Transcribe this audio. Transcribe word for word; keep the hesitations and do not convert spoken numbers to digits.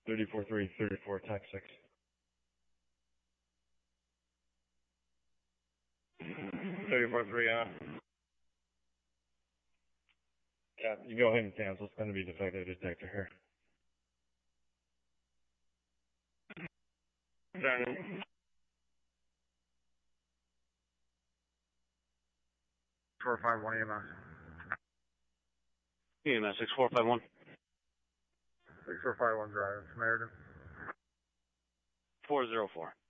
thirty-four three, thirty-four, tax six. thirty-four three, uh. Yeah, you go ahead and cancel. It's going to be defective detector here. four five one E M S. E M S six four five one. six four five one drive, Samaritan. four zero four.